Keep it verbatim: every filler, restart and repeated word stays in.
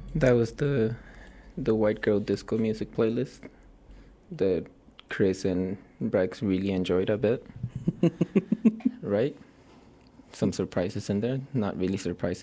That was the the white girl disco music playlist that Chris and Brex really enjoyed, I bet. Right? Some surprises in there. Not really surprising.